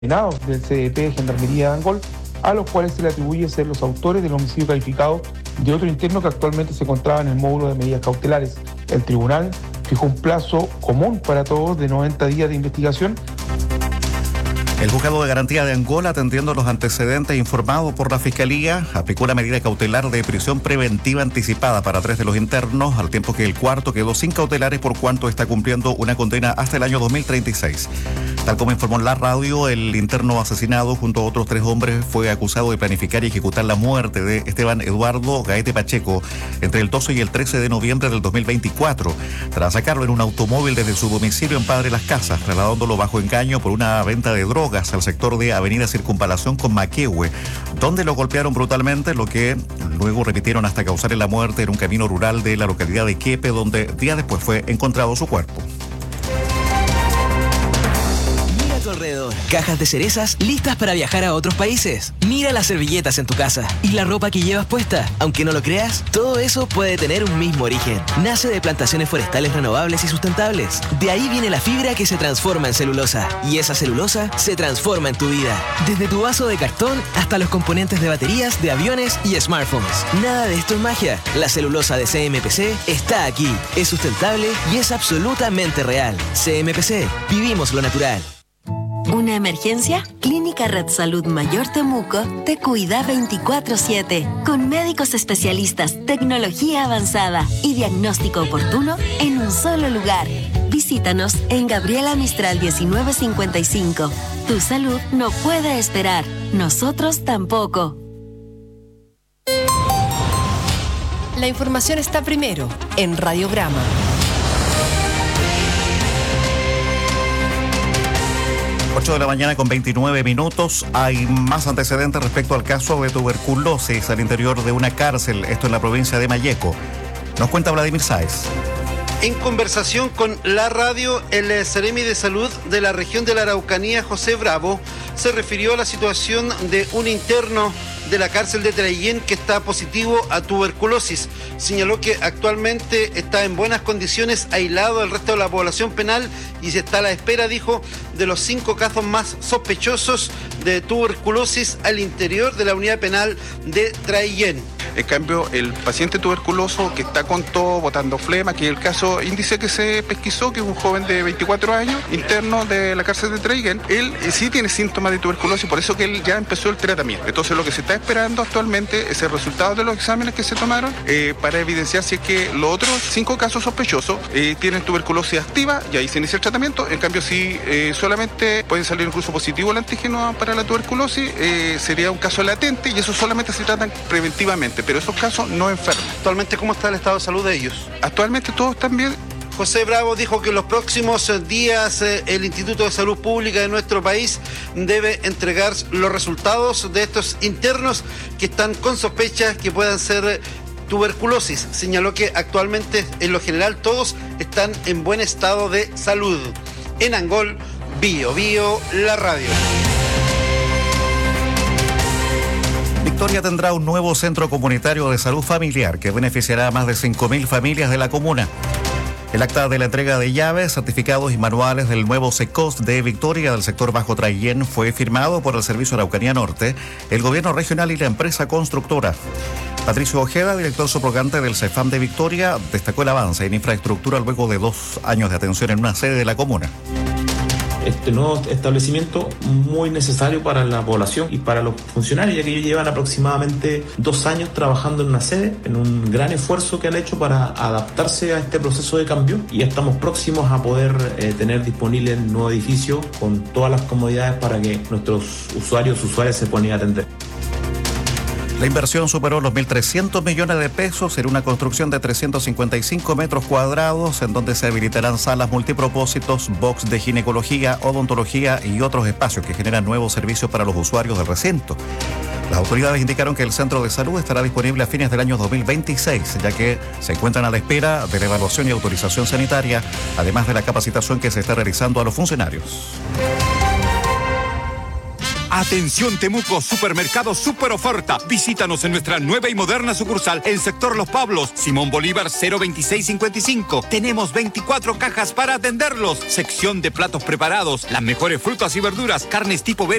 del CDP de Gendarmería de Angol, a los cuales se le atribuye ser los autores del homicidio calificado de otro interno que actualmente se encontraba en el módulo de medidas cautelares. El tribunal fijó un plazo común para todos de 90 días de investigación. El juzgado de garantía de Angola, atendiendo los antecedentes informados por la Fiscalía, aplicó la medida cautelar de prisión preventiva anticipada para 3 de los internos, al tiempo que el cuarto quedó sin cautelares por cuanto está cumpliendo una condena hasta el año 2036. Tal como informó la radio, el interno asesinado junto a otros 3 hombres fue acusado de planificar y ejecutar la muerte de Esteban Eduardo Gaete Pacheco entre el 12 y el 13 de noviembre del 2024, tras sacarlo en un automóvil desde su domicilio en Padre Las Casas, trasladándolo bajo engaño por una venta de drogas al sector de Avenida Circunvalación con Maquehue, donde lo golpearon brutalmente, lo que luego repitieron hasta causarle la muerte en un camino rural de la localidad de Quepe, donde días después fue encontrado su cuerpo. Mira a tu alrededor. Cajas de cerezas listas para viajar a otros países. Mira las servilletas en tu casa y la ropa que llevas puesta. Aunque no lo creas, todo eso puede tener un mismo origen. Nace de plantaciones forestales renovables y sustentables. De ahí viene la fibra que se transforma en celulosa. Y esa celulosa se transforma en tu vida. Desde tu vaso de cartón hasta los componentes de baterías, de aviones y smartphones. Nada de esto es magia. La celulosa de CMPC está aquí. Es sustentable y es absolutamente real. CMPC. Vivimos lo natural. ¿Una emergencia? Clínica Red Salud Mayor Temuco te cuida 24/7, con médicos especialistas, tecnología avanzada y diagnóstico oportuno en un solo lugar. Visítanos en Gabriela Mistral 1955. Tu salud no puede esperar, nosotros tampoco. La información está primero en Radiograma. 8 de la mañana con 29 minutos. Hay más antecedentes respecto al caso de tuberculosis al interior de una cárcel, esto en la provincia de Malleco. Nos cuenta Vladimir Sáez. En conversación con la radio, el Seremi de Salud de la región de la Araucanía, José Bravo, se refirió a la situación de un interno de la cárcel de Traillén que está positivo a tuberculosis. Señaló que actualmente está en buenas condiciones, aislado del resto de la población penal y se está a la espera, dijo, de los 5 casos más sospechosos de tuberculosis al interior de la unidad penal de Traillén. En cambio, el paciente tuberculoso que está con todo, botando flema, que es el caso índice que se pesquisó, que es un joven de 24 años, interno de la cárcel de Traillén, él sí tiene síntomas de tuberculosis, por eso que él ya empezó el tratamiento. Entonces lo que se está esperando actualmente es el resultado de los exámenes que se tomaron para evidenciar si es que los otros 5 casos sospechosos tienen tuberculosis activa y ahí se inicia el tratamiento. En cambio, si solamente puede salir incluso positivo el antígeno para la tuberculosis, sería un caso latente y eso solamente se tratan preventivamente, pero esos casos no enferman. Actualmente, ¿cómo está el estado de salud de ellos? Actualmente todos están bien. José Bravo dijo que en los próximos días el Instituto de Salud Pública de nuestro país debe entregar los resultados de estos internos que están con sospechas que puedan ser tuberculosis. Señaló que actualmente, en lo general, todos están en buen estado de salud. En Angol, Bio Bio, la radio. Victoria tendrá un nuevo centro comunitario de salud familiar que beneficiará a más de 5.000 familias de la comuna. El acta de la entrega de llaves, certificados y manuales del nuevo SECOS de Victoria del sector Bajo Traillén fue firmado por el Servicio Araucanía Norte, el gobierno regional y la empresa constructora. Patricio Ojeda, director subrogante del CEFAM de Victoria, destacó el avance en infraestructura luego de 2 años de atención en una sede de la comuna. Este nuevo establecimiento muy necesario para la población y para los funcionarios, ya que ellos llevan aproximadamente 2 años trabajando en una sede, en un gran esfuerzo que han hecho para adaptarse a este proceso de cambio, y ya estamos próximos a poder tener disponible el nuevo edificio con todas las comodidades para que nuestros usuarias se puedan atender. La inversión superó los 1.300 millones de pesos en una construcción de 355 metros cuadrados en donde se habilitarán salas multipropósitos, box de ginecología, odontología y otros espacios que generan nuevos servicios para los usuarios del recinto. Las autoridades indicaron que el centro de salud estará disponible a fines del año 2026, ya que se encuentran a la espera de la evaluación y autorización sanitaria, además de la capacitación que se está realizando a los funcionarios. Atención Temuco, supermercado super oferta. Visítanos en nuestra nueva y moderna sucursal en sector Los Pablos, Simón Bolívar 02655. Tenemos 24 cajas para atenderlos. Sección de platos preparados, las mejores frutas y verduras, carnes tipo